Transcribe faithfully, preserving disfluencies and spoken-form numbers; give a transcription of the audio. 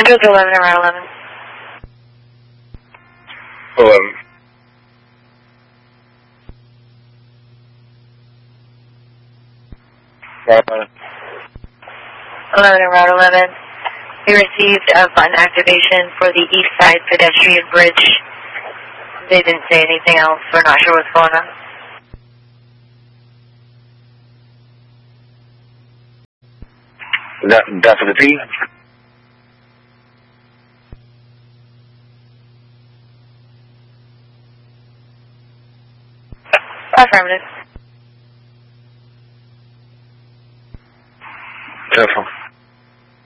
Central to eleven around eleven. eleven. Right. eleven around eleven. We received a button activation for the east side pedestrian bridge. They didn't say anything else. We're not sure what's going on. That, that's for the T? Affirmative.